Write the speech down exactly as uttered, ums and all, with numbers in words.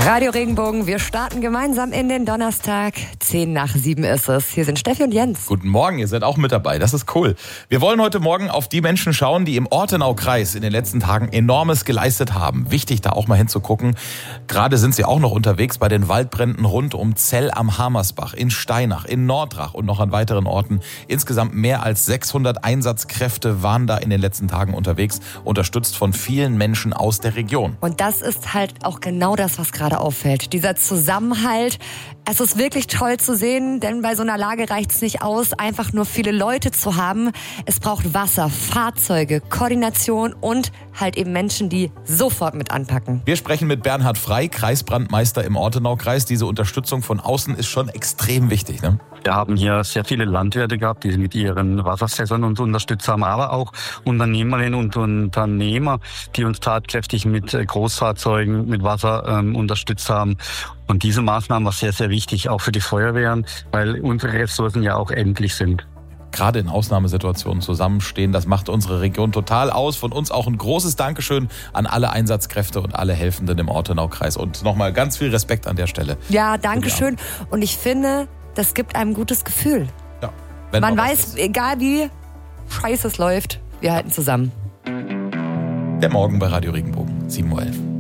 Radio Regenbogen, wir starten gemeinsam in den Donnerstag. Zehn nach sieben ist es. Hier sind Steffi und Jens. Guten Morgen, ihr seid auch mit dabei. Das ist cool. Wir wollen heute Morgen auf die Menschen schauen, die im Ortenaukreis in den letzten Tagen Enormes geleistet haben. Wichtig, da auch mal hinzugucken. Gerade sind sie auch noch unterwegs bei den Waldbränden rund um Zell am Hamersbach, in Steinach, in Nordrach und noch an weiteren Orten. Insgesamt mehr als sechshundert Einsatzkräfte waren da in den letzten Tagen unterwegs, unterstützt von vielen Menschen aus der Region. Und das ist halt auch genau das, was gerade auffällt. Dieser Zusammenhalt. Es ist wirklich toll zu sehen, denn bei so einer Lage reicht es nicht aus, einfach nur viele Leute zu haben. Es braucht Wasser, Fahrzeuge, Koordination und halt eben Menschen, die sofort mit anpacken. Wir sprechen mit Bernhard Frey, Kreisbrandmeister im Ortenaukreis. Diese Unterstützung von außen ist schon extrem wichtig, ne? Wir haben hier sehr viele Landwirte gehabt, die mit ihren Wasserfässern uns unterstützt haben, aber auch Unternehmerinnen und Unternehmer, die uns tatkräftig mit Großfahrzeugen, mit Wasser ähm, unterstützt haben. Und diese Maßnahme war sehr, sehr wichtig, auch für die Feuerwehren, weil unsere Ressourcen ja auch endlich sind. Gerade in Ausnahmesituationen zusammenstehen, das macht unsere Region total aus. Von uns auch ein großes Dankeschön an alle Einsatzkräfte und alle Helfenden im Ortenaukreis. Und nochmal ganz viel Respekt an der Stelle. Ja, Dankeschön. Und ich finde, das gibt einem ein gutes Gefühl. Ja, wenn man man weiß, ist. egal wie scheiße es läuft, wir halten zusammen. Der Morgen bei Radio Regenbogen, sieben Uhr elf.